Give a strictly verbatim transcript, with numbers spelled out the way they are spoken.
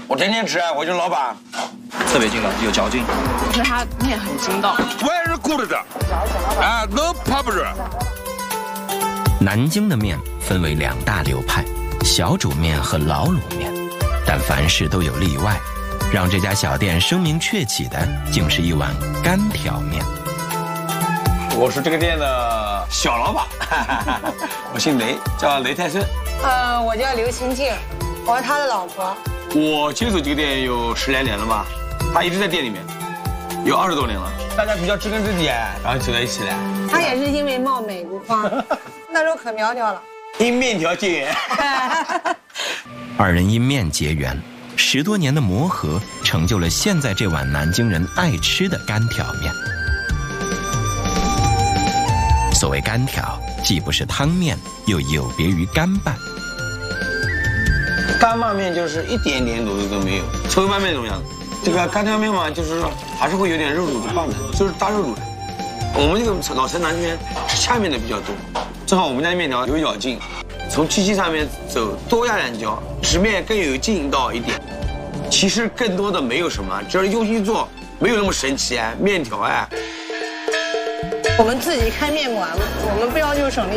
我天天吃，我就是老板。 特别劲道，有嚼劲。 我觉得它面很筋道。 Very good 啊 ，no problem。 南京的面分为两大流派，小煮面和老卤面，但凡事都有例外。让这家小店声名鹊起的，竟是一碗干条面。 我是这个店的小老板，我姓雷，叫雷泰森。 呃，我叫刘清静，我是他的老婆。 我接手这个店有十来年了吧，他一直在店里面，有二十多年了。大家比较知根知底，然后走在一起来。 他也是因为貌美如花，那时候可苗条了。 因面条结缘。 二人因面结缘，十多年的磨合，成就了现在这碗南京人爱吃的干条面。所谓干条，既不是汤面，又有别于干拌。 干拌面就是一点点卤味都没有，稠拌面这种样子。这个干条面嘛，就是说还是会有点肉卤的拌的，就是大肉卤的。我们这个老城南这边吃下面的比较多，正好我们家的面条有咬劲，从机器上面走多压两脚，使面更有劲道一点。其实更多的没有什么，只要用心做，没有那么神奇哎，面条哎。 我们自己开面馆，我们不要求省力。